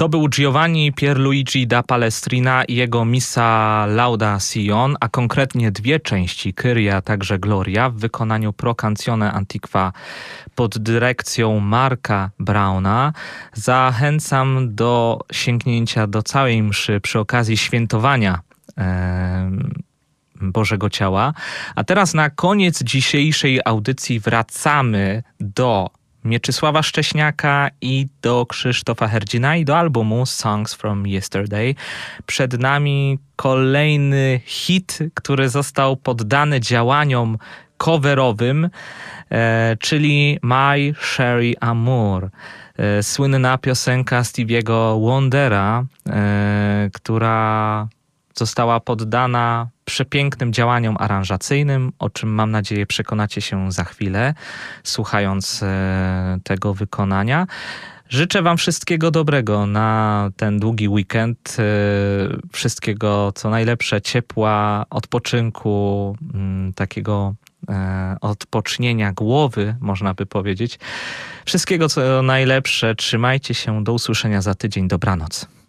To był Giovanni Pierluigi da Palestrina i jego Missa Lauda Sion, a konkretnie dwie części, Kyrie, a także Gloria, w wykonaniu Pro Canzone Antiqua pod dyrekcją Marka Brauna. Zachęcam do sięgnięcia do całej mszy przy okazji świętowania Bożego Ciała. A teraz na koniec dzisiejszej audycji wracamy do Mieczysława Szcześniaka i do Krzysztofa Herdzina i do albumu Songs from Yesterday. Przed nami kolejny hit, który został poddany działaniom coverowym, czyli My Sherry Amour. Słynna piosenka Stevie'ego Wondera, która została poddana przepięknym działaniom aranżacyjnym, o czym mam nadzieję przekonacie się za chwilę, słuchając tego wykonania. Życzę wam wszystkiego dobrego na ten długi weekend, wszystkiego co najlepsze, ciepła, odpoczynku, takiego odpocznienia głowy, można by powiedzieć. Wszystkiego co najlepsze, trzymajcie się, do usłyszenia za tydzień, dobranoc.